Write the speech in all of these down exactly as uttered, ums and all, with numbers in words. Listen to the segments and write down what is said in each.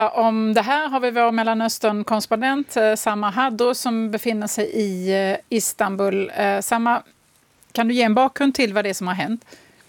Om det här har vi vår Mellanöstern-korrespondent Sama Hadro som befinner sig i Istanbul. Sama, kan du ge en bakgrund till vad det är som har hänt?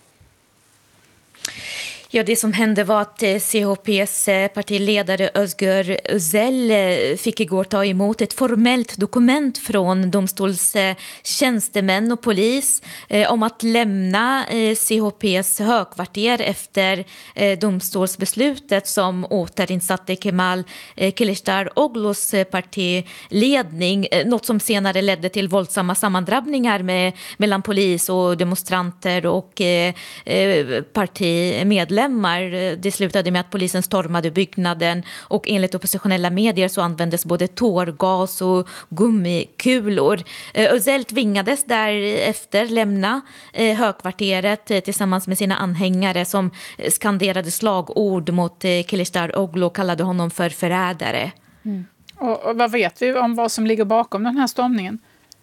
Ja, det som hände var att C H P:s partiledare Özgür Özel fick igår ta emot ett formellt dokument från domstolstjänstemän och polis om att lämna C H P:s högkvarter efter domstolsbeslutet som återinsatte Kemal Kılıçdaroğlu's partiledning. Något som senare ledde till våldsamma sammandrabbningar med, mellan polis och demonstranter och partimedlemmar. Det slutade med att polisen stormade byggnaden och enligt oppositionella medier så användes både tårgas och gummikulor. Özel tvingades därefter lämna högkvarteret tillsammans med sina anhängare som skanderade slagord mot Kılıçdaroğlu och kallade honom för förrädare. Mm. Och, och vad vet vi om vad som ligger bakom den här stormningen?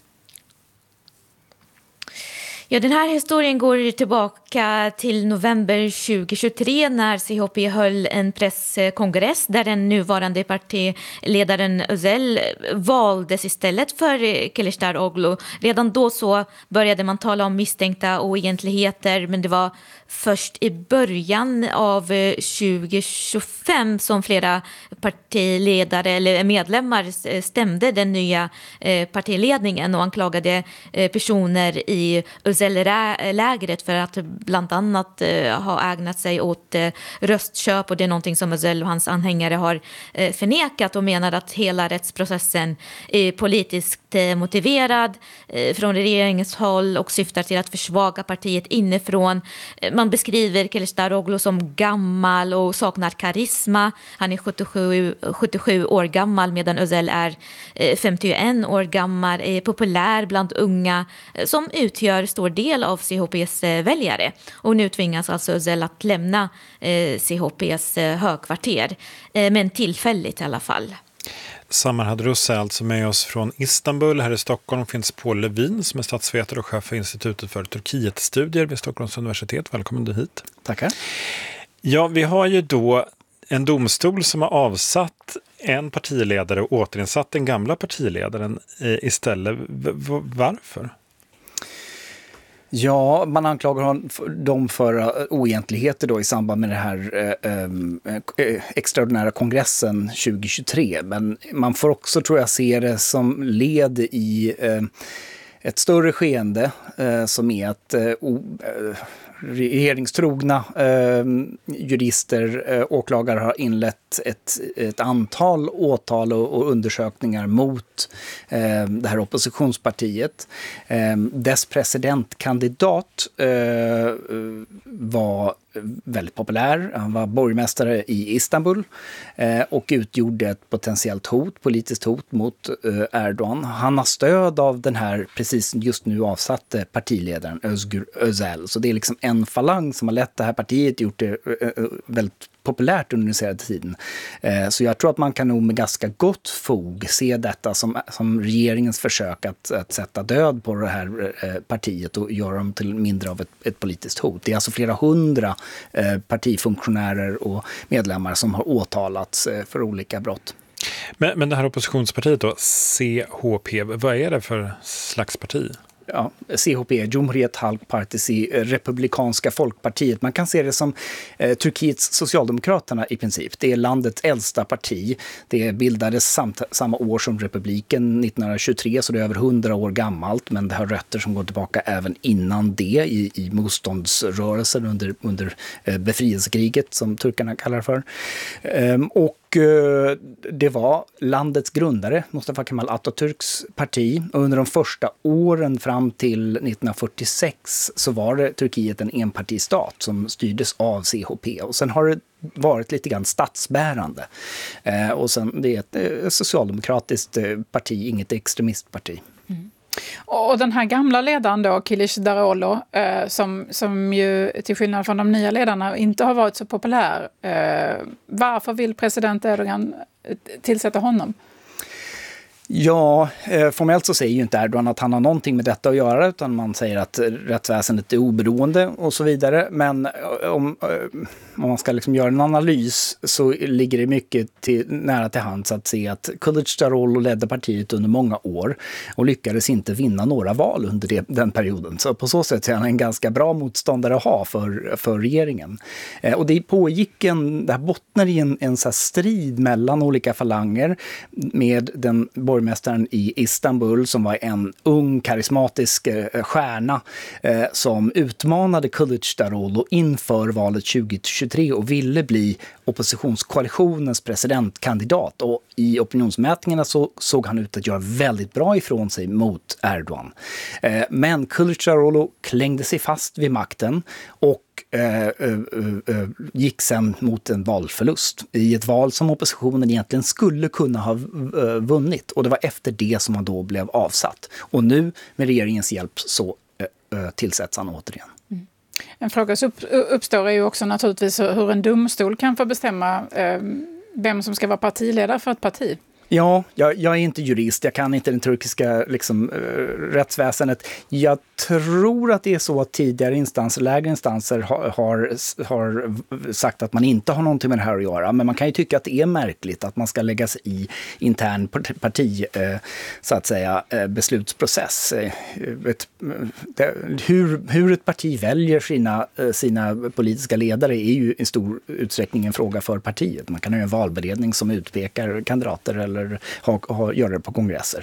Ja, den här historien går tillbaka till november tjugohundratjugotre när C H P höll en presskongress där den nuvarande partiledaren Özel valdes istället för Kılıçdaroğlu. Redan då så började man tala om misstänkta oegentligheter, men det var först i början av tjugohundratjugofem som flera partiledare eller medlemmar stämde den nya partiledningen och anklagade personer i Özel-lägret för att bland annat ha ägnat sig åt röstköp, och det är någonting som Özel och hans anhängare har förnekat och menar att hela rättsprocessen är politiskt motiverad från regeringens håll och syftar till att försvaga partiet inifrån. Man beskriver Kılıçdaroğlu som gammal och saknar karisma. Han är sjuttiosju, sjuttiosju år gammal medan Özel är femtioen år gammal, är populär bland unga som utgör stor del av C H P:s väljare. Och nu tvingas alltså Özel att lämna C H P:s högkvarter, men tillfälligt i alla fall. Sama Hadro är alltså med oss från Istanbul. Här i Stockholm finns Paul Levin som är statsvetare och chef för Institutet för Turkietstudier vid Stockholms universitet. Välkommen du hit. Tackar. Ja, vi har ju då en domstol som har avsatt en partiledare och återinsatt den gamla partiledaren istället. Varför? Ja, man anklagar dem för oegentligheter då i samband med den här eh, eh, extraordinära kongressen tjugohundratjugotre. Men man får också, tror jag, se det som led i eh, ett större skeende eh, som är att eh, o, eh, regeringstrogna eh, jurister, eh, åklagare har inlett ett, ett antal åtal och, och undersökningar mot eh, det här oppositionspartiet. Eh, dess presidentkandidat eh, var väldigt populär. Han var borgmästare i Istanbul eh, och utgjorde ett potentiellt hot, politiskt hot mot eh, Erdogan. Han har stöd av den här precis just nu avsatte partiledaren Özgür Özel. Så det är liksom en falang som har lett det här partiet, gjort det eh, väldigt populärt under den senaste tiden. Eh, så jag tror att man kan nog med ganska gott fog se detta som, som regeringens försök att, att sätta död på det här eh, partiet och göra dem till mindre av ett, ett politiskt hot. Det är alltså flera hundra eh, partifunktionärer och medlemmar som har åtalats eh, för olika brott. Men, men det här oppositionspartiet då, C H P, vad är det för slags parti? Ja, C H P, Cumhuriyet Halk Partisi, Republikanska folkpartiet. Man kan se det som eh, Turkiets Socialdemokraterna i princip. Det är landets äldsta parti. Det bildades samt, samma år som republiken, nittonhundratjugotre, så det är över hundra år gammalt. Men det har rötter som går tillbaka även innan det i, i motståndsrörelsen under, under eh, befrielsekriget som turkarna kallar det för. Ehm, och det var landets grundare, Mustafa Kemal Atatürks parti. Och under de första åren fram till nittonhundrafyrtiosex så var det Turkiet en enpartistat som styrdes av C H P. Och sen har det varit lite grann statsbärande. Eh, och sen det är ett eh, socialdemokratiskt parti, inget extremistparti. Mm. Och den här gamla ledaren då, Kılıçdaroğlu, eh, som, som ju till skillnad från de nya ledarna inte har varit så populär. Eh, varför vill president Erdogan tillsätta honom? Ja, eh, formellt så säger ju inte Erdogan att han har någonting med detta att göra, utan man säger att rättsväsendet är oberoende och så vidare. Men om, om man ska liksom göra en analys så ligger det mycket till, nära till hands att se att Kılıçdaroğlu ledde partiet under många år och lyckades inte vinna några val under det, den perioden. Så på så sätt är han en ganska bra motståndare att ha för, för regeringen. Eh, och det pågick en, det här bottnar i en, en så här strid mellan olika falanger med den borgmästaren i Istanbul som var en ung karismatisk eh, stjärna eh, som utmanade Kılıçdaroğlu inför valet tjugo tjugotre och ville bli oppositionskoalitionens presidentkandidat, och i opinionsmätningarna så såg han ut att göra väldigt bra ifrån sig mot Erdogan. Eh, men Kılıçdaroğlu klängde sig fast vid makten och Eh, eh, eh, gick sen mot en valförlust i ett val som oppositionen egentligen skulle kunna ha eh, vunnit, och det var efter det som han då blev avsatt. Och nu med regeringens hjälp så eh, eh, tillsätts han återigen. Mm. En fråga som uppstår är ju också naturligtvis hur en domstol kan få bestämma eh, vem som ska vara partiledare för ett parti. Ja, jag, jag är inte jurist, jag kan inte den turkiska liksom, äh, rättsväsendet. Jag tror att det är så att tidigare instanser, lägre instanser har, har, har sagt att man inte har någonting med det här att göra. Men man kan ju tycka att det är märkligt att man ska lägga sig i intern parti, äh, så att säga, äh, beslutsprocess. Äh, ett, det, hur, hur ett parti väljer sina, äh, sina politiska ledare är ju i stor utsträckning en fråga för partiet. Man kan ha en valberedning som utpekar kandidater eller Ha, ha, göra det på kongresser.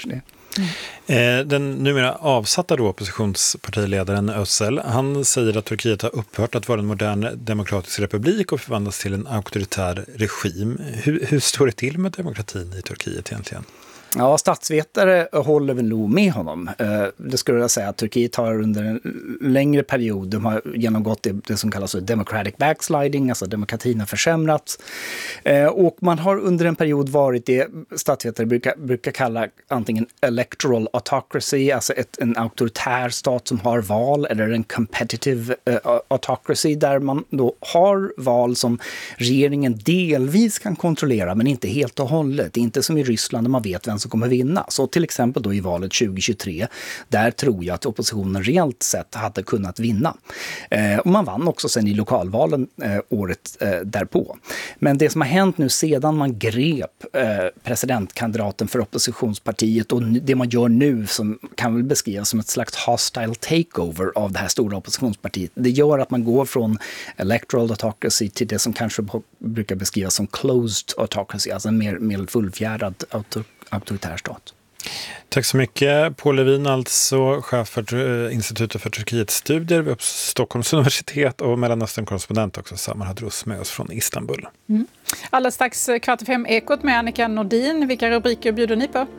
Mm. Eh, den numera avsatta då oppositionspartiledaren Özel, han säger att Turkiet har upphört att vara en modern demokratisk republik och förvandlas till en auktoritär regim. Hur, hur står det till med demokratin i Turkiet egentligen? Ja, statsvetare håller väl nog med honom. Det skulle jag säga att Turkiet har under en längre period de har genomgått det, det som kallas för democratic backsliding, alltså demokratin har försämrats. Och man har under en period varit det statsvetare brukar, brukar kalla antingen electoral autocracy, alltså ett, en auktoritär stat som har val, eller en competitive uh, autocracy där man då har val som regeringen delvis kan kontrollera men inte helt och hållet. Det är inte som i Ryssland där man vet vem som kommer vinna. Så till exempel då i valet tjugo tjugotre, där tror jag att oppositionen reellt sett hade kunnat vinna. Eh, och man vann också sen i lokalvalen eh, året eh, därpå. Men det som har hänt nu sedan man grep eh, presidentkandidaten för oppositionspartiet, och det man gör nu som kan väl beskrivas som ett slags hostile takeover av det här stora oppositionspartiet, det gör att man går från electoral autocracy till det som kanske brukar beskrivas som closed autocracy, alltså en mer, mer fullfjädrad autor auktoritär stat. Tack så mycket. Paul Levin, alltså chef för Institutet för Turkietstudier vid Stockholms universitet och Mellanöstern-korrespondent också, Samar Hadrous, med oss från Istanbul. Mm. Alldeles strax kvart i fem Ekot med Annika Nordin. Vilka rubriker bjuder ni på?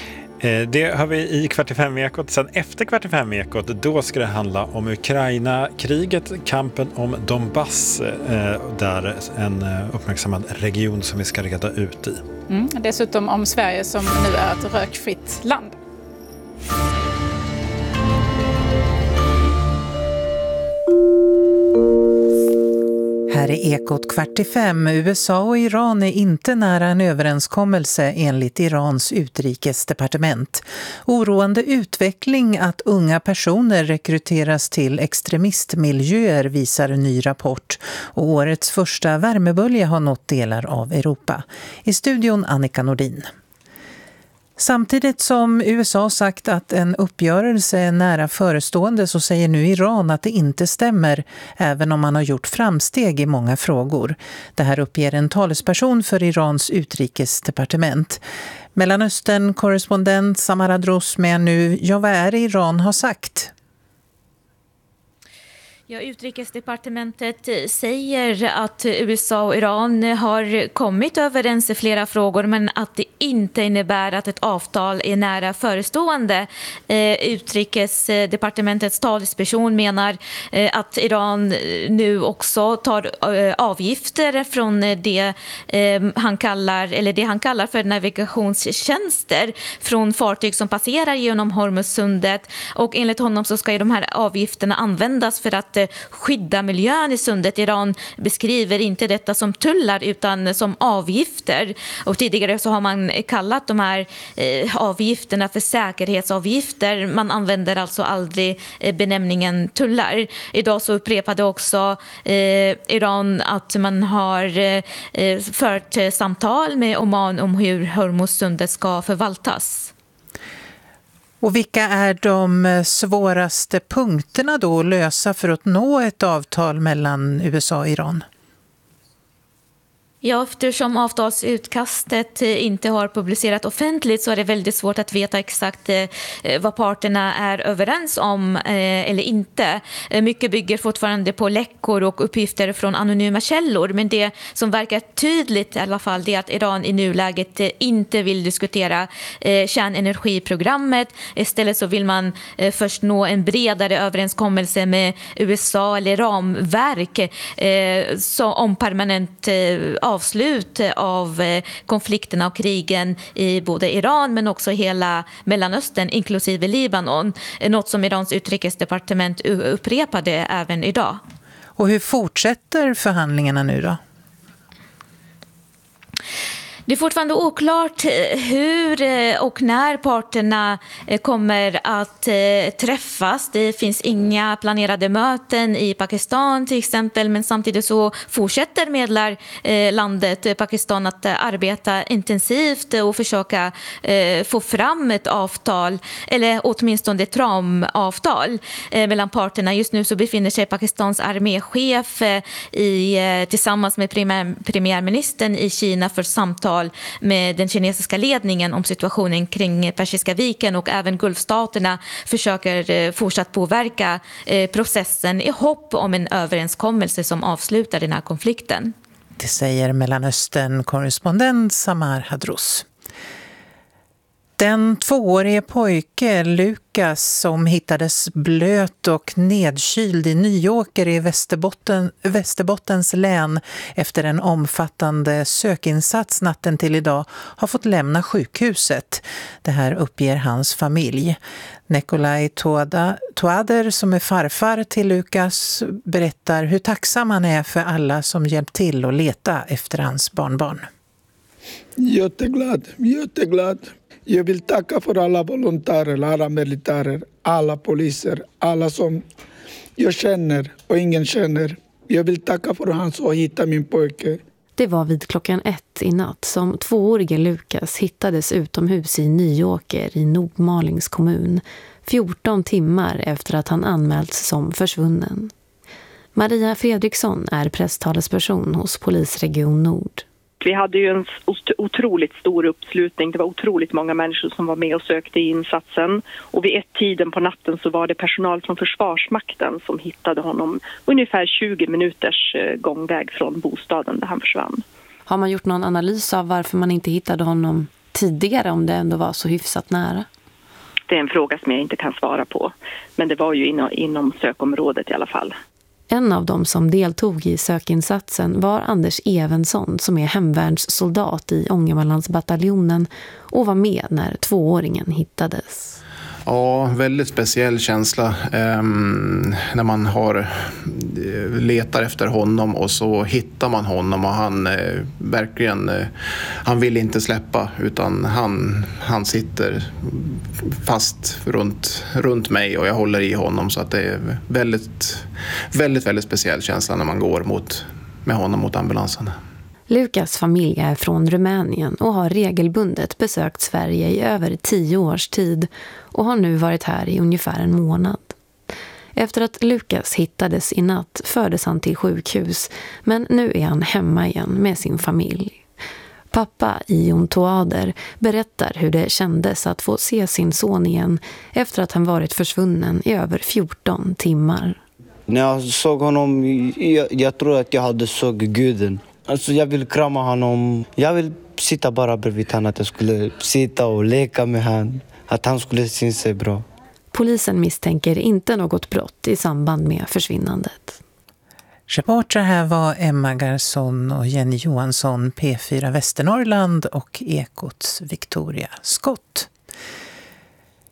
Det har vi i kvart i fem Ekot. Sen efter kvart i fem Ekot, då ska det handla om Ukraina-kriget, kampen om Donbass, där en uppmärksammad region som vi ska reda ut i. Mm. Dessutom om Sverige som nu är ett rökfritt land. Här är Ekot kvart i fem. U S A och Iran är inte nära en överenskommelse enligt Irans utrikesdepartement. Oroande utveckling att unga personer rekryteras till extremistmiljöer visar en ny rapport. Och årets första värmebölja har nått delar av Europa. I studion Annika Nordin. Samtidigt som U S A sagt att en uppgörelse är nära förestående, så säger nu Iran att det inte stämmer, även om man har gjort framsteg i många frågor. Det här uppger en talesperson för Irans utrikesdepartement. Mellanöstern-korrespondent Samar Hadrous med nu. Ja, vad är det Iran har sagt? Ja, utrikesdepartementet säger att U S A och Iran har kommit överens i flera frågor, men att det inte innebär att ett avtal är nära förestående. Eh, utrikesdepartementets talesperson menar eh, att Iran nu också tar eh, avgifter från det eh, han kallar eller det han kallar för navigationstjänster från fartyg som passerar genom Hormuzsundet, och enligt honom så ska ju de här avgifterna användas för att skydda miljön i sundet. Iran beskriver inte detta som tullar utan som avgifter. Och tidigare så har man kallat de här eh, avgifterna för säkerhetsavgifter. Man använder alltså aldrig eh, benämningen tullar. Idag så upprepade också eh, Iran att man har eh, fört eh, samtal med Oman om hur Hormuzsundet ska förvaltas. Och vilka är de svåraste punkterna då att lösa för att nå ett avtal mellan U S A och Iran? Ja, eftersom avtalsutkastet inte har publicerat offentligt så är det väldigt svårt att veta exakt vad parterna är överens om eller inte. Mycket bygger fortfarande på läckor och uppgifter från anonyma källor, men det som verkar tydligt i alla fall är att Iran i nuläget inte vill diskutera kärnenergiprogrammet. Istället så vill man först nå en bredare överenskommelse med U S A eller ramverk så om permanent avslut av konflikterna och krigen i både Iran men också hela Mellanöstern inklusive Libanon. Något som Irans utrikesdepartement upprepade även idag. Och hur fortsätter förhandlingarna nu då? Det är fortfarande oklart hur och när parterna kommer att träffas. Det finns inga planerade möten i Pakistan till exempel, men samtidigt så fortsätter medlarlandet Pakistan att arbeta intensivt och försöka få fram ett avtal, eller åtminstone ett ramavtal mellan parterna. Just nu så befinner sig Pakistans arméchef i, tillsammans med premiär, premiärministern i Kina för samtal med den kinesiska ledningen om situationen kring Persiska viken, och även Gulfstaterna försöker fortsatt påverka processen i hopp om en överenskommelse som avslutar den här konflikten. Det säger Mellanöstern-korrespondent Samar Hadrous. Den tvåårige pojke Lukas som hittades blöt och nedkyld i Nyåker i Västerbotten, Västerbottens län efter en omfattande sökinsats natten till idag har fått lämna sjukhuset. Det här uppger hans familj. Nikolaj Toader som är farfar till Lukas berättar hur tacksam han är för alla som hjälpt till att leta efter hans barnbarn. Jätteglad, jätteglad. Jag vill tacka för alla volontärer, alla militärer, alla poliser, alla som jag känner och ingen känner. Jag vill tacka för att han så hittade min pojke. Det var vid klockan ett i natt som tvåårige Lukas hittades utomhus i Nyåker i Nordmalings kommun, fjorton timmar efter att han anmälts som försvunnen. Maria Fredriksson är presstalesperson hos Polisregion Nord. Vi hade ju en otroligt stor uppslutning. Det var otroligt många människor som var med och sökte i insatsen. Och vid ett tiden på natten så var det personal från Försvarsmakten som hittade honom ungefär tjugo minuters gångväg från bostaden där han försvann. Har man gjort någon analys av varför man inte hittade honom tidigare om det ändå var så hyfsat nära? Det är en fråga som jag inte kan svara på. Men det var ju inom, inom sökområdet i alla fall. En av dem som deltog i sökinsatsen var Anders Evensson som är hemvärnssoldat i Ångermanlandsbataljonen och var med när tvååringen hittades. Ja, väldigt speciell känsla eh, när man har letar efter honom och så hittar man honom och han eh, verkligen eh, han vill inte släppa utan han, han sitter fast runt, runt mig och jag håller i honom, så att det är väldigt, väldigt, väldigt speciell känsla när man går mot, med honom mot ambulansen. Lukas familj är från Rumänien och har regelbundet besökt Sverige i över tio års tid och har nu varit här i ungefär en månad. Efter att Lukas hittades i natt fördes han till sjukhus, men nu är han hemma igen med sin familj. Pappa Ion Toader berättar hur det kändes att få se sin son igen efter att han varit försvunnen i över fjorton timmar. När jag såg honom, jag, jag tror att jag hade såg guden. Alltså jag vill krama honom. Jag vill sitta bara bredvid honom, att jag skulle sitta och leka med honom. Att han skulle se sig bra. Polisen misstänker inte något brott i samband med försvinnandet. Reporter här var Emma Garsson och Jenny Johansson, P fyra Västernorrland och Ekots Victoria Skott.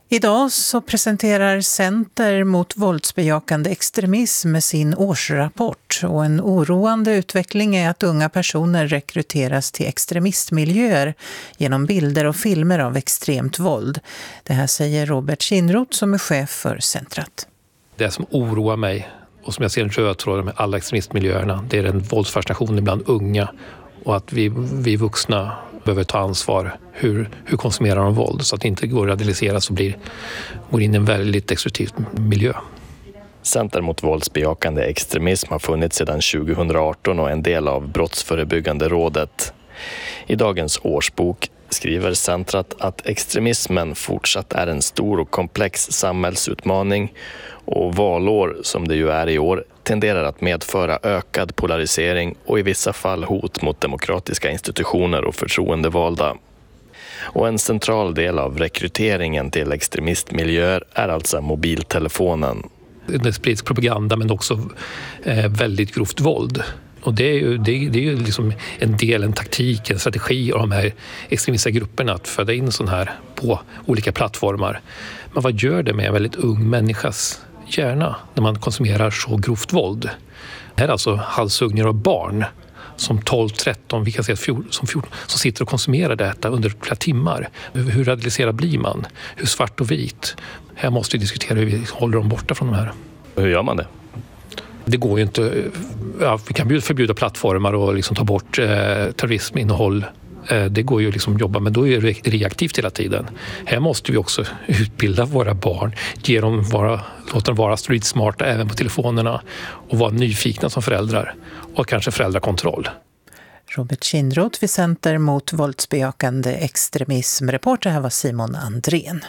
Idag så presenterar Center mot våldsbejakande extremism med sin årsrapport, och en oroande utveckling är att unga personer rekryteras till extremistmiljöer genom bilder och filmer av extremt våld. Det här säger Robert Kinroth som är chef för centret. Det som oroar mig och som jag ser en röd tråd med alla extremistmiljöerna, det är den våldsfascinationen bland unga, och att vi, vi vuxna behöver ta ansvar. Hur, hur konsumerar de våld så att det inte går att radikaliseras och blir, går in i en väldigt destruktiv miljö. Center mot våldsbejakande extremism har funnits sedan tjugohundraarton och är en del av Brottsförebyggande rådet. I dagens årsbok skriver centret att extremismen fortsatt är en stor och komplex samhällsutmaning, och valår som det ju är i år tenderar att medföra ökad polarisering och i vissa fall hot mot demokratiska institutioner och förtroendevalda. Och en central del av rekryteringen till extremistmiljöer är alltså mobiltelefonen. Det sprids propaganda men också eh, väldigt grovt våld. Och det är ju, det är, det är ju liksom en del, en taktik, en strategi av de här extremistiska grupperna att föda in sån här på olika plattformar. Men vad gör det med en väldigt ung människas hjärna när man konsumerar så grovt våld? Det här är alltså halshuggningar av barn som tolv tretton, vi kan säga som fjorton, som sitter och konsumerar detta under flera timmar. Hur radikaliserad blir man? Hur svart och vit? Här måste vi diskutera hur vi håller dem borta från de här. Hur gör man det? Det går ju inte, ja, vi kan förbjuda plattformar och liksom ta bort eh, terrorisminnehåll. Eh, det går ju liksom att jobba, men då är det reaktivt hela tiden. Här måste vi också utbilda våra barn, ge dem vara, låta dem vara street smarta även på telefonerna och vara nyfikna som föräldrar och kanske föräldrakontroll. Robert Kinroth vid Center mot våldsbejakande extremism. Reporter här var Simon Andrén.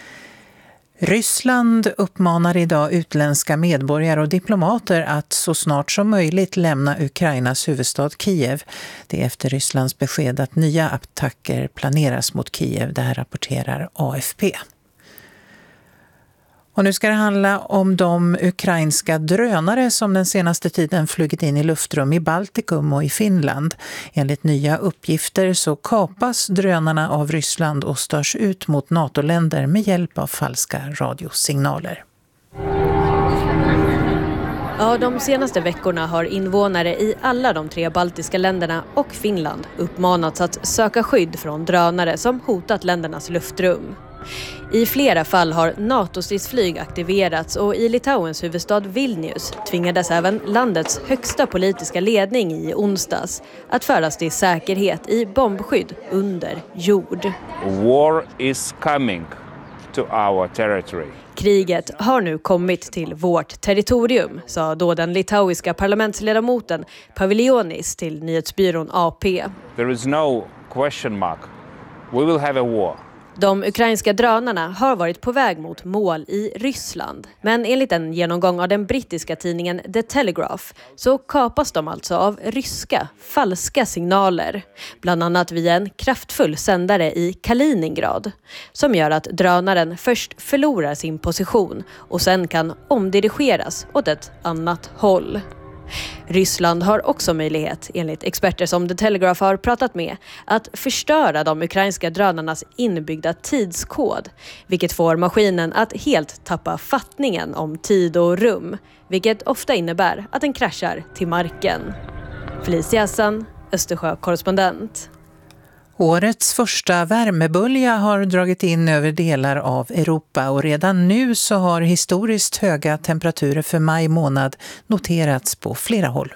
Ryssland uppmanar idag utländska medborgare och diplomater att så snart som möjligt lämna Ukrainas huvudstad Kiev. Det är efter Rysslands besked att nya attacker planeras mot Kiev. Det här rapporterar A F P. Och nu ska det handla om de ukrainska drönare som den senaste tiden flugit in i luftrum i Baltikum och i Finland. Enligt nya uppgifter så kapas drönarna av Ryssland och störs ut mot NATO-länder med hjälp av falska radiosignaler. Ja, de senaste veckorna har invånare i alla de tre baltiska länderna och Finland uppmanats att söka skydd från drönare som hotat ländernas luftrum. I flera fall har NATO-stridsflyg aktiverats, och i Litauens huvudstad Vilnius tvingades även landets högsta politiska ledning i onsdags att föras till säkerhet i bombskydd under jord. War is coming to our territory. Kriget har nu kommit till vårt territorium, sa då den litauiska parlamentsledamoten Paviljonis till nyhetsbyrån A P. There is no question mark. We will have a war. De ukrainska drönarna har varit på väg mot mål i Ryssland. Men enligt en genomgång av den brittiska tidningen The Telegraph så kapas de alltså av ryska falska signaler. Bland annat via en kraftfull sändare i Kaliningrad. Som gör att drönaren först förlorar sin position och sen kan omdirigeras åt ett annat håll. Ryssland har också möjlighet, enligt experter som The Telegraph har pratat med, att förstöra de ukrainska drönarnas inbyggda tidskod, vilket får maskinen att helt tappa fattningen om tid och rum, vilket ofta innebär att den kraschar till marken. Felicia Hassan, Östersjö-korrespondent. Årets första värmebölja har dragit in över delar av Europa, och redan nu så har historiskt höga temperaturer för maj månad noterats på flera håll.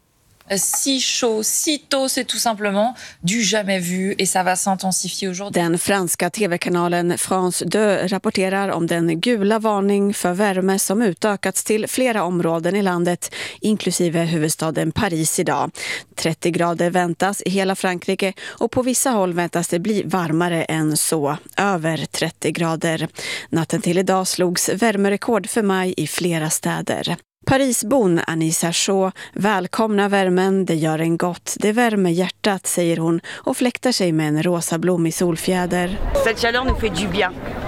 Si chaud, si tôt, c'est tout simplement du jamais vu et ça va s'intensifier aujourd'hui. Den franska tv-kanalen France deux rapporterar om den gula varning för värme som utökats till flera områden i landet, inklusive huvudstaden Paris idag. trettio grader väntas i hela Frankrike, och på vissa håll väntas det bli varmare än så, över trettio grader. Natten till idag slogs värmerekord för maj i flera städer. Parisbon Anissa Shaw välkomnar värmen, det gör en gott, det värmer hjärtat, säger hon och fläktar sig med en rosa blommig solfjäder. Cette chaleur nous fait du bien.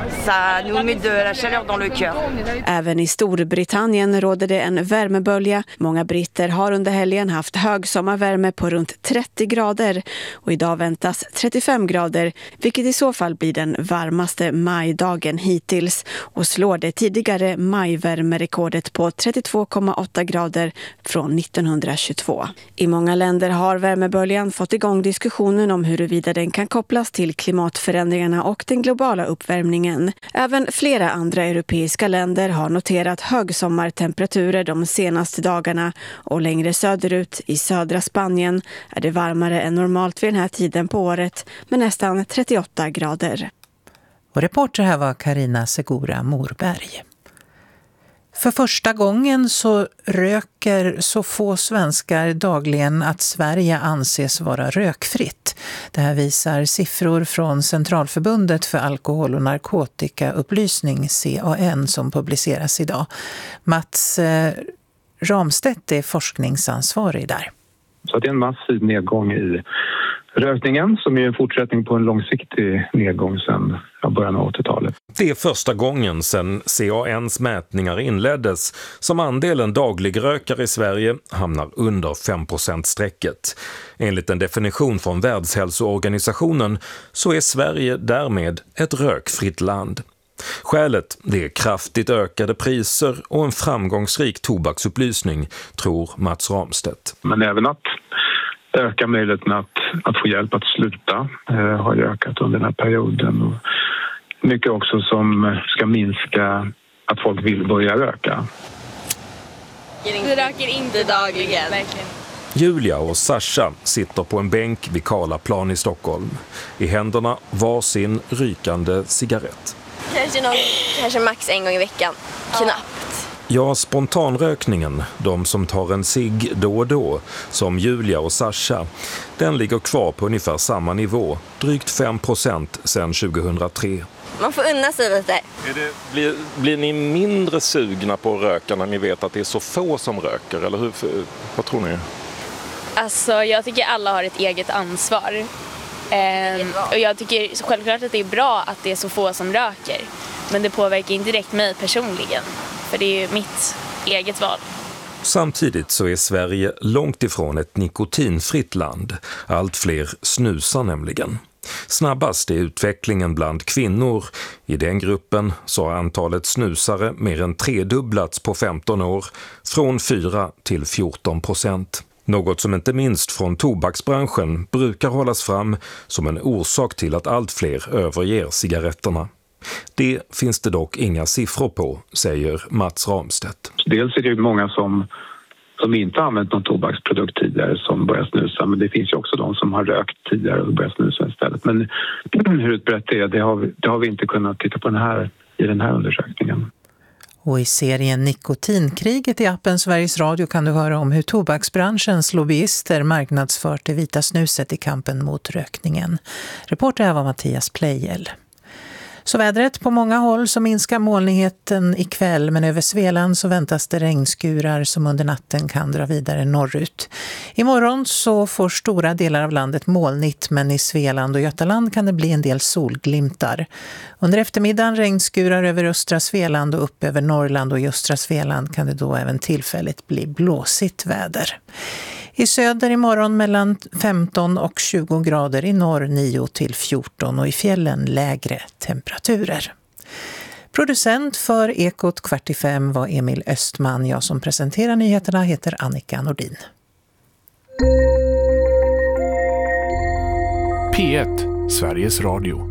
Ça nous met de la chaleur dans le cœur. Även i Storbritannien råder det en värmebölja. Många britter har under helgen haft högsommarvärme på runt trettio grader och idag väntas trettiofem grader, vilket i så fall blir den varmaste majdagen hittills och slår det tidigare majvärmerekordet på trettiotvå komma åtta grader från nittonhundratjugotvå. I många länder har värmeböljan fått igång diskussionen om huruvida den kan kopplas till klimatförändringarna och den globala uppvärmningen. Även flera andra europeiska länder har noterat högsommartemperaturer de senaste dagarna och längre söderut i södra Spanien är det varmare än normalt vid den här tiden på året med nästan trettioåtta grader. Och reporter här var Carina Segura Morberg. För första gången så röker så få svenskar dagligen att Sverige anses vara rökfritt. Det här visar siffror från Centralförbundet för alkohol- och narkotikaupplysning, C A N, som publiceras idag. Mats eh, Ramstedt är forskningsansvarig där. Så det är en massiv nedgång i rökningen som är en fortsättning på en långsiktig nedgång sedan början av åttiotalet. Det är första gången sedan C A N:s mätningar inleddes som andelen dagligrökare i Sverige hamnar under fem procent-strecket. Enligt en definition från Världshälsoorganisationen så är Sverige därmed ett rökfritt land. Skälet det är kraftigt ökade priser och en framgångsrik tobaksupplysning, tror Mats Ramstedt. Men även att öka möjligheten att, att få hjälp att sluta eh, har ökat under den här perioden. Och mycket också som ska minska att folk vill börja röka. Vi röker inte dagligen. Verkligen. Julia och Sasha sitter på en bänk vid Karlaplan i Stockholm. I händerna var sin rykande cigarett. Kanske, någon, kanske max en gång i veckan. Knappt. Ja, spontanrökningen, de som tar en cigg då och då, som Julia och Sasha, den ligger kvar på ungefär samma nivå, drygt fem procent sedan tjugohundratre. Man får unna sig lite. Är det, blir, blir ni mindre sugna på att röka när ni vet att det är så få som röker, eller hur, vad tror ni? Alltså, jag tycker alla har ett eget ansvar. Ehm, och jag tycker självklart att det är bra att det är så få som röker. Men det påverkar inte direkt mig personligen. För det är ju mitt eget val. Samtidigt så är Sverige långt ifrån ett nikotinfritt land. Allt fler snusar nämligen. Snabbast är utvecklingen bland kvinnor. I den gruppen så har antalet snusare mer än tredubblats på femton år. Från fyra till fjorton procent. Något som inte minst från tobaksbranschen brukar hållas fram som en orsak till att allt fler överger cigaretterna. Det finns det dock inga siffror på, säger Mats Ramstedt. Dels är det många som, som inte har använt någon tobaksprodukt tidigare som börjar snusa, men det finns ju också de som har rökt tidigare och börjar snusa istället. Men hur utbrett det är, det har vi, det har vi inte kunnat titta på den här, i den här undersökningen. Och i serien Nikotinkriget i appen Sveriges Radio kan du höra om hur tobaksbranschens lobbyister marknadsfört det vita snuset i kampen mot rökningen. Reporter här var Mattias Plejel. Så vädret på många håll så minskar molnigheten ikväll, men över Svealand så väntas det regnskurar som under natten kan dra vidare norrut. Imorgon så får stora delar av landet molnigt, men i Svealand och Götaland kan det bli en del solglimtar. Under eftermiddagen regnskurar över östra Svealand och upp över Norrland, och i östra Svealand kan det då även tillfälligt bli blåsigt väder. I söder imorgon mellan femton och tjugo grader, i norr nio till fjorton och i fjällen lägre temperaturer. Producent för Ekot kvart i fem var Emil Östman. Jag som presenterar nyheterna heter Annika Nordin. P ett, Sveriges Radio.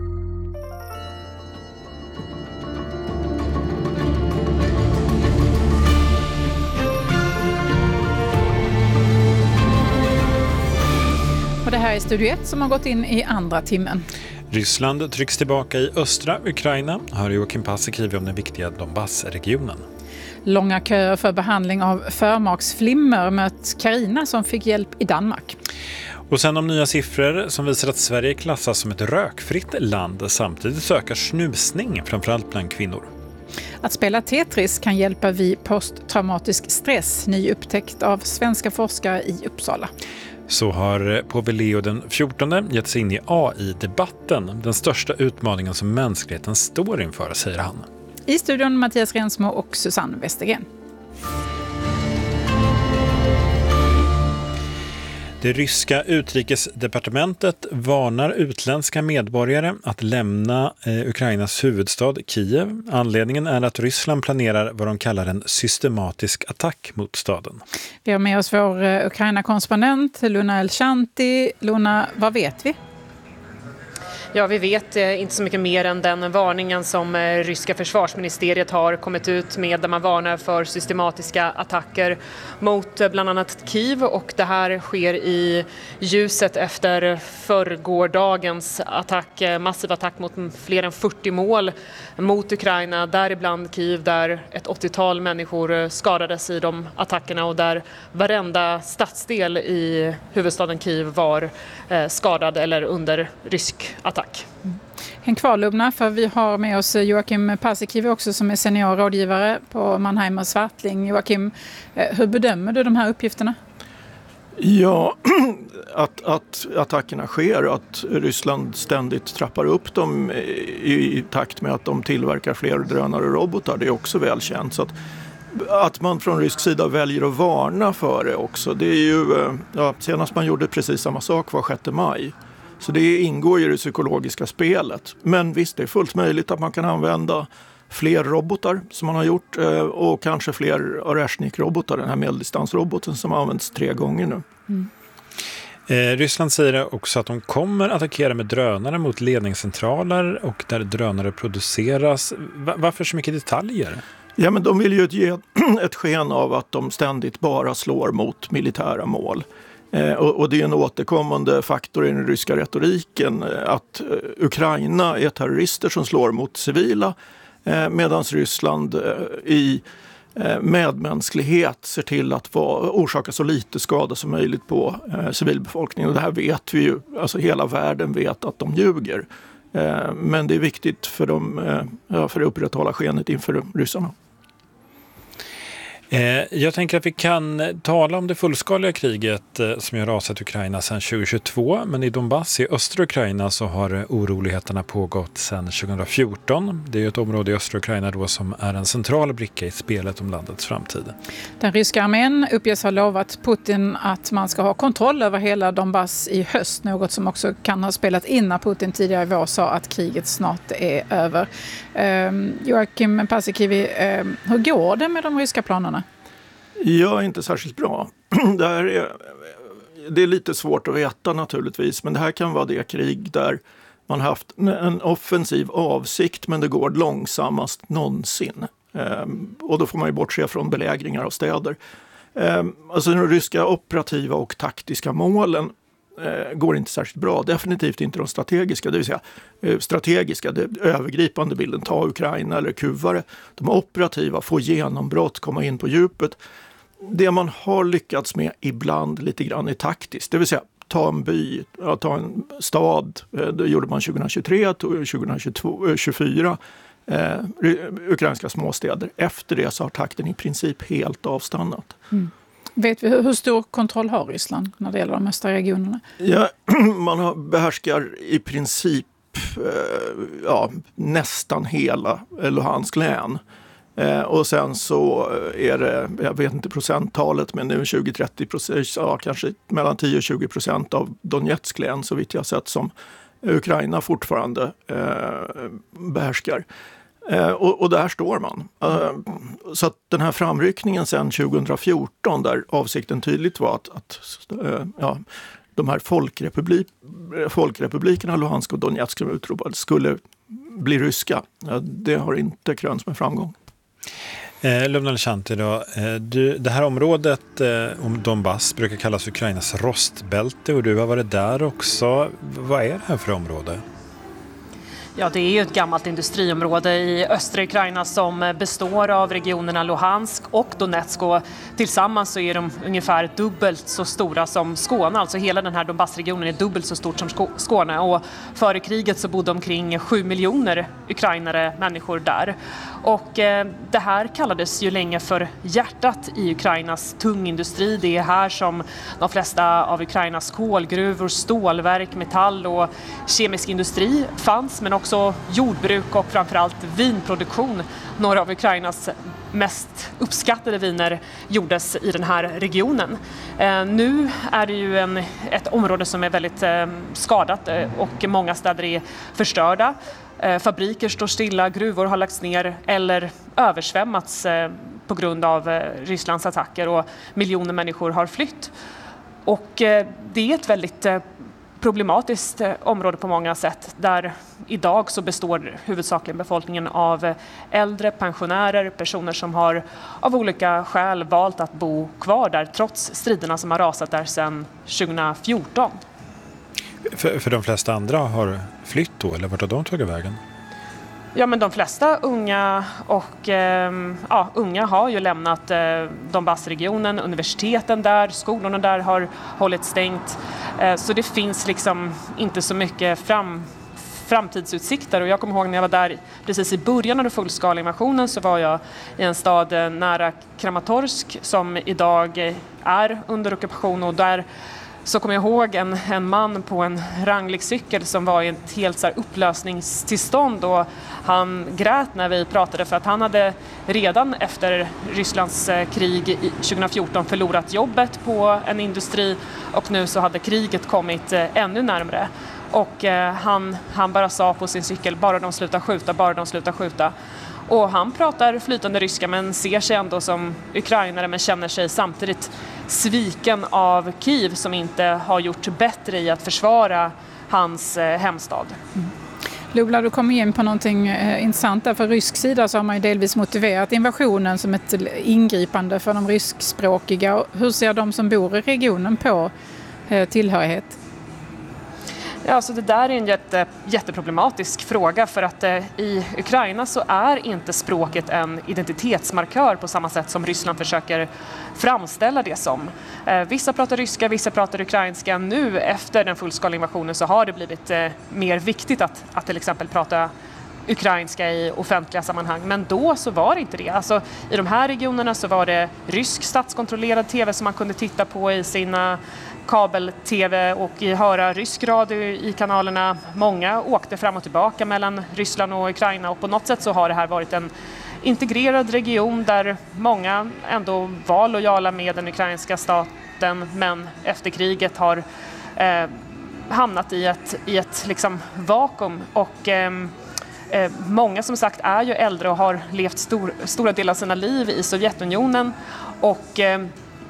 Och det här är Studio ett som har gått in i andra timmen. Ryssland trycks tillbaka i östra Ukraina. Hör Joakim Paasikivi om den viktiga Donbass-regionen. Långa köer för behandling av förmaksflimmer mött Carina som fick hjälp i Danmark. Och sen de nya siffror som visar att Sverige klassas som ett rökfritt land. Samtidigt ökar snusning, framförallt bland kvinnor. Att spela Tetris kan hjälpa vid posttraumatisk stress, ny upptäckt av svenska forskare i Uppsala. Så har påve Leo den fjortonde gett sig in i A I-debatten, den största utmaningen som mänskligheten står inför, säger han. I studion Mattias Rensmo och Susanne Westergren. Det ryska utrikesdepartementet varnar utländska medborgare att lämna eh, Ukrainas huvudstad Kiev. Anledningen är att Ryssland planerar vad de kallar en systematisk attack mot staden. Vi har med oss vår eh, Ukraina-korrespondent Luna Elshanti. Luna, vad vet vi? Ja, vi vet eh, inte så mycket mer än den varningen som eh, ryska försvarsministeriet har kommit ut med, där man varnar för systematiska attacker mot eh, bland annat Kiev, och det här sker i ljuset efter förrgårdagens attack, eh, massiv attack mot fler än fyrtio mål mot Ukraina, däribland Kiev, där ett åttiotal människor eh, skadades i de attackerna och där varenda stadsdel i huvudstaden Kiev var eh, skadad eller under rysk attack. Häng kvar, Lubna, för vi har med oss Joakim Paasikivi också, som är seniorrådgivare på Mannheimer Swartling. Joakim, hur bedömer du de här uppgifterna? Ja, att, att attackerna sker och att Ryssland ständigt trappar upp dem i, i takt med att de tillverkar fler drönare och robotar, det är också välkänt. Så att, att man från rysk sida väljer att varna för det också, det är ju, ja, senast man gjorde precis samma sak var sjätte maj. Så det ingår i det psykologiska spelet. Men visst, det är fullt möjligt att man kan använda fler robotar som man har gjort och kanske fler Oreshnik-robotar, den här medeldistansroboten som används tre gånger nu. Mm. Eh, Ryssland säger också att de kommer attackera med drönare mot ledningscentraler och där drönare produceras. Va- varför så mycket detaljer? Ja, men de vill ju ge ett sken av att de ständigt bara slår mot militära mål. Eh, och, och det är en återkommande faktor i den ryska retoriken eh, att eh, Ukraina är terrorister som slår mot civila eh, medan Ryssland eh, i eh, medmänsklighet ser till att vara, orsaka så lite skada som möjligt på eh, civilbefolkningen. Och det här vet vi ju, alltså hela världen vet att de ljuger. Eh, men det är viktigt för, dem, eh, för att upprätthålla skenet inför ryssarna. Jag tänker att vi kan tala om det fullskaliga kriget som har rasat Ukraina sedan tjugohundratjugotvå, men i Donbass i östra Ukraina så har oroligheterna pågått sedan tjugohundrafjorton. Det är ett område i östra Ukraina då som är en central bricka i spelet om landets framtid. Den ryska armén uppges ha lovat Putin att man ska ha kontroll över hela Donbass i höst, något som också kan ha spelat in när Putin tidigare i vår sa att kriget snart är över. Um, Joakim Paasikivi, um, hur går det med de ryska planerna? Ja, inte särskilt bra. Det, här är, det är lite svårt att veta naturligtvis, men det här kan vara det krig där man haft en offensiv avsikt, men det går långsammast någonsin. Ehm, och då får man ju bortse från belägringar av städer. Ehm, alltså de ryska operativa och taktiska målen eh, går inte särskilt bra. Definitivt inte de strategiska, det vill säga eh, strategiska, det övergripande bilden, ta Ukraina eller kuvare. De operativa, få genombrott, komma in på djupet. Det man har lyckats med ibland lite grann är taktiskt, det vill säga ta en by, ta en stad, det gjorde man tjugohundratjugotre, tjugohundratjugofyra, eh, ukrainska småstäder. Efter det så har takten i princip helt avstannat. Mm. Vet vi hur, hur stor kontroll har Ryssland när det gäller de östra regionerna? Ja, man har, behärskar i princip eh, ja, nästan hela Luhansk län. Eh, och sen så är det, jag vet inte procenttalet, men nu tjugo till trettio procent, ja, kanske mellan tio och tjugo procent av Donetsk län, så vitt jag sett, som Ukraina fortfarande eh, behärskar. Eh, och, och där står man. Eh, så att den här framryckningen sedan tjugohundrafjorton, där avsikten tydligt var att, att eh, ja, de här folkrepublik, folkrepublikerna Luhansk och Donetsk som utropade skulle bli ryska, ja, det har inte krönts med framgång. Eh, Lubna Elshanti då, eh, du, det här området eh, om Donbass brukar kallas Ukrainas rostbälte och du har varit där också. Vad är det här för område? Ja, det är ju ett gammalt industriområde i östra Ukraina som består av regionerna Luhansk och Donetsk, och tillsammans så är de ungefär dubbelt så stora som Skåne. Alltså hela den här Donbassregionen är dubbelt så stort som Skåne, och före kriget så bodde omkring sju miljoner ukrainare människor där. Och eh, det här kallades ju länge för hjärtat i Ukrainas tungindustri. Det är här som de flesta av Ukrainas kolgruvor, stålverk, metall och kemisk industri fanns, men också jordbruk och framförallt vinproduktion. Några av Ukrainas mest uppskattade viner gjordes i den här regionen. Eh, nu är det ju en, ett område som är väldigt eh, skadat eh, och många städer är förstörda. Eh, fabriker står stilla, gruvor har lagts ner eller översvämmats eh, på grund av eh, Rysslands attacker, och miljoner människor har flytt. Och eh, det är ett väldigt eh, problematiskt eh, område på många sätt, där idag så består huvudsakligen befolkningen av äldre, pensionärer, personer som har av olika skäl valt att bo kvar där trots striderna som har rasat där sedan tjugohundrafjorton. För, för de flesta andra har flytt då, eller vart har de tagit vägen? Ja, men de flesta unga och eh, ja, unga har ju lämnat eh, Donbassregionen, universiteten där, skolorna där har hållit stängt. Eh, så det finns liksom inte så mycket fram, framtidsutsikter. Och jag kommer ihåg när jag var där precis i början av den fullskaliga invasionen, så var jag i en stad eh, nära Kramatorsk som idag är under ockupation, och där så kommer jag ihåg en, en man på en ranglig cykel som var i ett helt så här upplösningstillstånd, och han grät när vi pratade för att han hade redan efter Rysslands krig tjugohundrafjorton förlorat jobbet på en industri, och nu så hade kriget kommit ännu närmare. Och eh, han, han bara sa på sin cykel, bara de slutar skjuta, bara de slutar skjuta. Och han pratar flytande ryska men ser sig ändå som ukrainare, men känner sig samtidigt sviken av Kiev som inte har gjort bättre i att försvara hans eh, hemstad. Mm. Lula, du kommer in på någonting eh, intressant där. För rysk sida så har man ju delvis motiverat invasionen som ett ingripande för de ryskspråkiga. Hur ser de som bor i regionen på eh, tillhörighet? Ja, alltså det där är en jätte, jätteproblematisk fråga, för att eh, i Ukraina så är inte språket en identitetsmarkör på samma sätt som Ryssland försöker framställa det som. Eh, vissa pratar ryska, vissa pratar ukrainska. Nu efter den fullskaliga invasionen så har det blivit eh, mer viktigt att, att till exempel prata ukrainska i offentliga sammanhang, men då så var det inte det. Alltså, i de här regionerna så var det rysk statskontrollerad tv som man kunde titta på i sina kabel-tv och höra rysk radio i kanalerna. Många åkte fram och tillbaka mellan Ryssland och Ukraina, och på något sätt så har det här varit en integrerad region där många ändå var lojala med den ukrainska staten, men efter kriget har eh, hamnat i ett, i ett liksom vakuum. Och eh, eh, många som sagt är ju äldre och har levt stor, stora delar av sina liv i Sovjetunionen, och eh,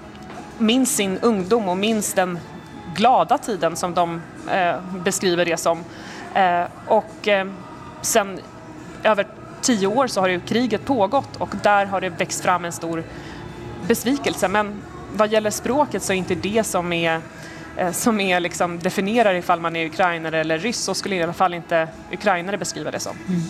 minns sin ungdom och minns den glada tiden som de eh, beskriver det som. Eh, och eh, sen över tio år så har ju kriget pågått, och där har det växt fram en stor besvikelse. Men vad gäller språket så är inte det som är eh, som är liksom definierar ifall man är ukrainare eller ryss, så skulle i alla fall inte ukrainare beskriva det som. Mm.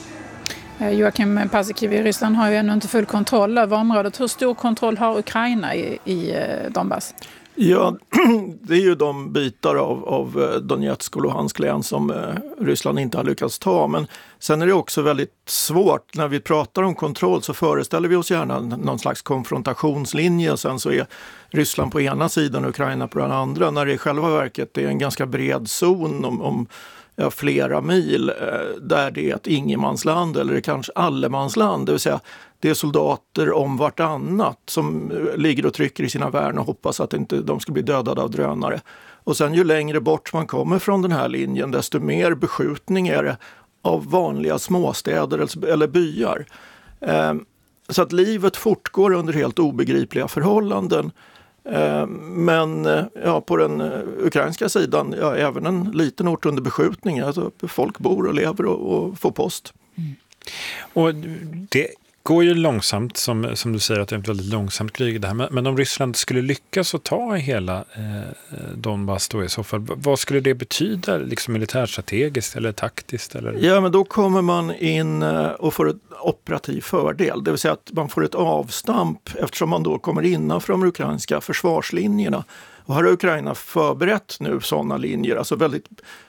Joakim Paasikivi, i Ryssland har ju ännu inte full kontroll över området. Hur stor kontroll har Ukraina i, i Donbass? Ja, det är ju de bitar av, av Donetsk och Luhansk län som eh, Ryssland inte har lyckats ta. Men sen är det också väldigt svårt. När vi pratar om kontroll så föreställer vi oss gärna någon slags konfrontationslinje. Och sen så är Ryssland på ena sidan och Ukraina på den andra. När det i själva verket är en ganska bred zon om, om ja, flera mil eh, där det är ett ingenmansland eller kanske allemansland. Det vill säga det är soldater om vartannat som ligger och trycker i sina värn och hoppas att inte de ska bli dödade av drönare. Och sen ju längre bort man kommer från den här linjen, desto mer beskjutning är det av vanliga småstäder eller byar. Eh, så att livet fortgår under helt obegripliga förhållanden. Eh, men ja, på den ukrainska sidan, ja, även en liten ort under beskjutning. Alltså folk bor och lever och, och får post. Mm. Och det går ju långsamt, som, som du säger att det är ett väldigt långsamt krig det här. Men, men om Ryssland skulle lyckas att ta hela eh, Donbass då i så fall, vad skulle det betyda liksom militärstrategiskt eller taktiskt? Eller? Ja, men då kommer man in och får ett operativ fördel. Det vill säga att man får ett avstamp eftersom man då kommer innanför de ukrainska försvarslinjerna. Och här har Ukraina förberett nu sådana linjer, alltså väldigt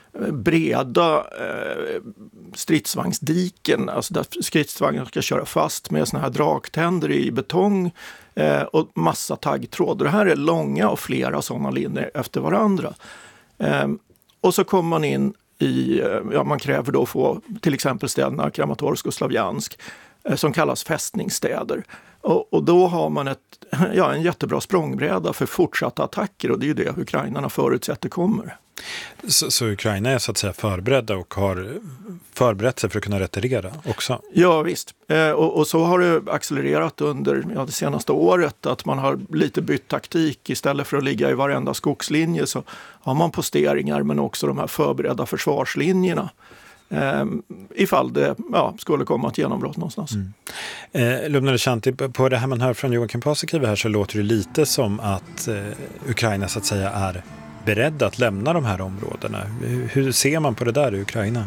breda eh, stridsvagnsdiken, alltså där stridsvagnar ska köra fast med såna här draktänder i betong eh, och massa taggtråd. Och det här är långa och flera sådana linjer efter varandra. Eh, och så kommer man in i, ja man kräver då att få till exempel städerna Kramatorsk och Slavjansk eh, som kallas fästningsstäder. Och, och då har man ett, ja, en jättebra språngbräda för fortsatta attacker och det är ju det ukrainarna förutsätter kommer. Så, så Ukraina är så att säga förberedda och har förberett sig för att kunna retirera också? Ja visst, eh, och, och så har det accelererat under ja, det senaste året att man har lite bytt taktik. Istället för att ligga i varenda skogslinje så har man posteringar men också de här förberedda försvarslinjerna. Eh, ifall det ja, skulle komma ett genombrott någonstans. Mm. Eh, Lubna Lišanti, på det här man hör från Joakim Paasikivi här så låter det lite som att eh, Ukraina så att säga är beredda att lämna de här områdena. Hur ser man på det där i Ukraina?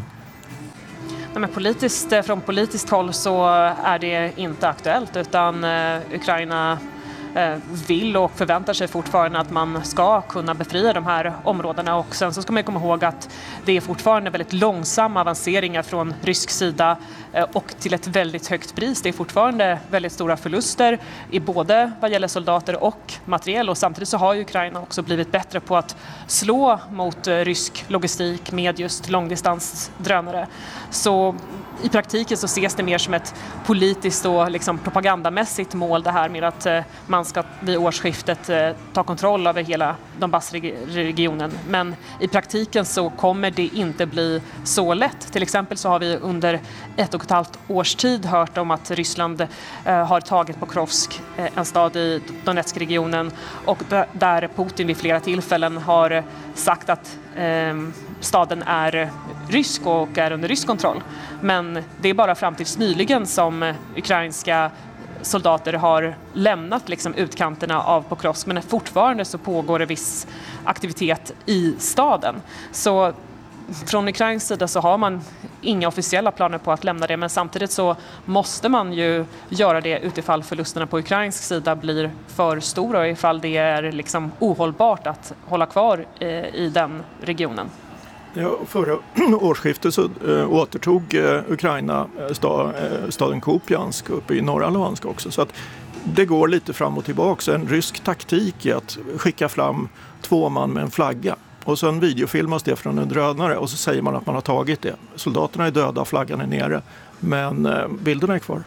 Ja, men politiskt, från politiskt håll så är det inte aktuellt utan eh, Ukraina eh, vill och förväntar sig fortfarande att man ska kunna befria de här områdena och sen så ska man komma ihåg att det är fortfarande väldigt långsamma avanceringar från rysk sida eh, och till ett väldigt högt pris. Det är fortfarande väldigt stora förluster i både vad gäller soldater och materiel och samtidigt så har ju Ukraina också blivit bättre på att slå mot eh, rysk logistik med just långdistansdrönare. Så i praktiken så ses det mer som ett politiskt och liksom propagandamässigt mål det här med att eh, man ska vid årsskiftet eh, ta kontroll över hela Donbassregionen. Men i praktiken så kommer det inte bli så lätt. Till exempel så har vi under ett och ett halvt års tid hört om att Ryssland eh, har tagit Pokrovsk, eh, en stad i Donetskregionen och d- där Putin vid flera tillfällen har sagt att eh, staden är rysk och är under rysk kontroll. Men det är bara fram tills nyligen som ukrainska soldater har lämnat liksom utkanterna av Pokrovsk, men fortfarande så pågår det viss aktivitet i staden. Så från ukrainsk sida så har man inga officiella planer på att lämna det, men samtidigt så måste man ju göra det utifall förlusterna på ukrainsk sida blir för stora och ifall det är liksom ohållbart att hålla kvar i den regionen. Ja, förra årsskiftet så äh, återtog äh, Ukraina äh, sta, äh, staden Kupiansk uppe i norra Luhansk också. Så att det går lite fram och tillbaka. En rysk taktik är att skicka fram två man med en flagga. Och sen videofilmas det från en drönare och så säger man att man har tagit det. Soldaterna är döda, flaggan är nere. Men äh, bilderna är kvar.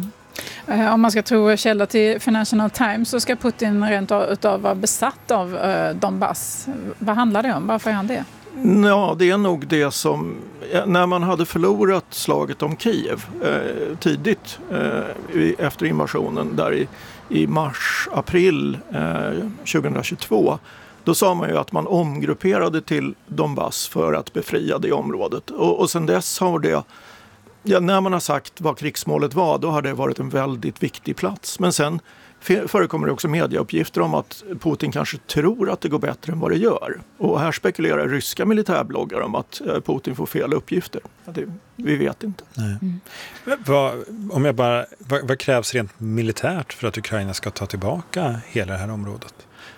Mm. Om man ska tro källa till Financial Times så ska Putin rent utav vara besatt av äh, Donbass. Vad handlar det om? Varför är han det? Ja, det är nog det som, när man hade förlorat slaget om Kiev eh, tidigt eh, efter invasionen där i, i mars, april eh, tjugohundratjugotvå, då sa man ju att man omgrupperade till Donbass för att befria det området. Och, och sen dess har det, ja, när man har sagt vad krigsmålet var, då har det varit en väldigt viktig plats. Men sen förekommer det också mediauppgifter om att Putin kanske tror att det går bättre än vad det gör. Och här spekulerar ryska militärbloggar om att Putin får fel uppgifter. Det, vi vet inte. Nej. Mm. Vad, om jag bara, vad, vad krävs rent militärt för att Ukraina ska ta tillbaka hela det här området?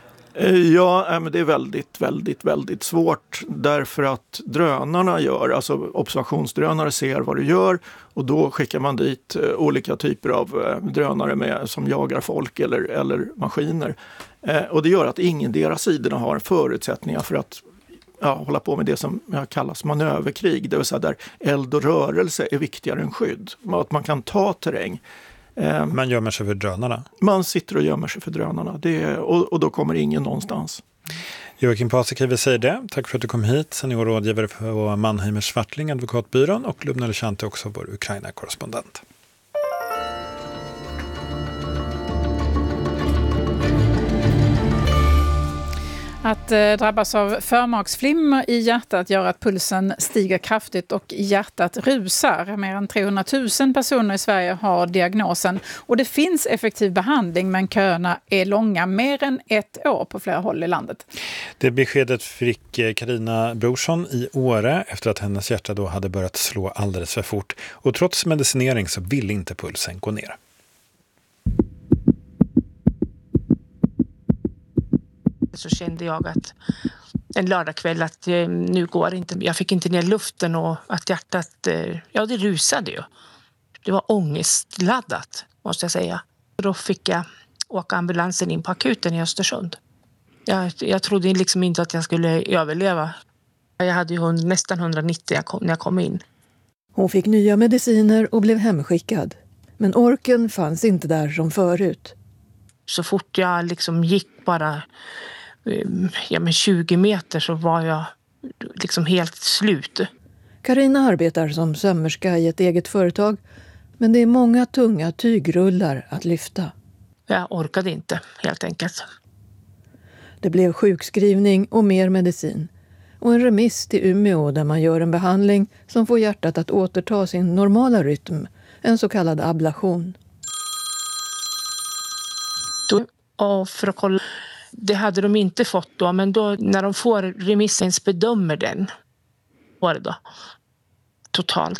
Ja, men det är väldigt, väldigt, väldigt svårt därför att drönarna gör, alltså observationsdrönare ser vad du gör och då skickar man dit olika typer av drönare med, som jagar folk eller, eller maskiner. Och det gör att ingen deras sidorna har förutsättningar för att ja, hålla på med det som kallas manöverkrig, det vill säga där eld och rörelse är viktigare än skydd. Att man kan ta terräng. Man gömmer sig för drönarna? Man sitter och gömmer sig för drönarna. Det, och, och då kommer ingen någonstans. Joakim Paasikivi säger det. Tack för att du kom hit. Seniorrådgivare på Mannheimer Swartling advokatbyrån och Lubna Lišanti också vår Ukraina-korrespondent. Att eh, drabbas av förmaksflimmer i hjärtat gör att pulsen stiger kraftigt och hjärtat rusar. Mer än trehundratusen personer i Sverige har diagnosen och det finns effektiv behandling, men köerna är långa, mer än ett år på flera håll i landet. Det beskedet fick Carina Brorsson i Åre efter att hennes hjärta då hade börjat slå alldeles för fort. Och trots medicinering så vill inte pulsen gå ner. Så kände jag att en lördagkväll att eh, nu går det inte. Jag fick inte ner luften och att hjärtat, eh, ja det rusade ju. Det var ångestladdat måste jag säga. Då fick jag åka ambulansen in på akuten i Östersund. Jag, jag trodde liksom inte att jag skulle överleva. Jag hade ju nästan hundranittio när jag kom in. Hon fick nya mediciner och blev hemskickad. Men orken fanns inte där som förut. Så fort jag liksom gick bara ja, men tjugo meter så var jag liksom helt slut. Carina arbetar som sömmerska i ett eget företag, men det är många tunga tygrullar att lyfta. Jag orkade inte, helt enkelt. Det blev sjukskrivning och mer medicin. Och en remiss till Umeå där man gör en behandling som får hjärtat att återta sin normala rytm, en så kallad ablation. Då, och för att kolla, det hade de inte fått då, men då när de får remissen bedömer den, var det då totalt